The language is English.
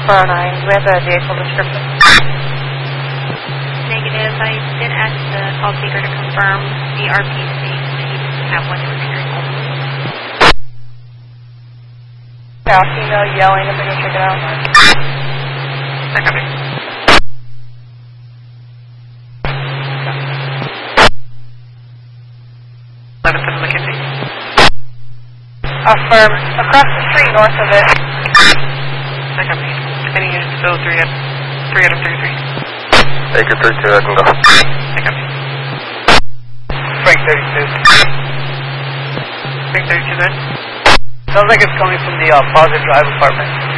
409. We have a vehicle description. Negative. I did ask the call seeker to confirm the RPC. He doesn't have one repairing only. Yeah, female yelling if we can check it out. They're coming. McKinsey. Affirm. Across the street north of it. They're coming. Any units still 3 out of 33. Acre 32, I can go. They're coming. Frank 32. Frank 32 good? Sounds like it's coming from the Plaza Drive apartment.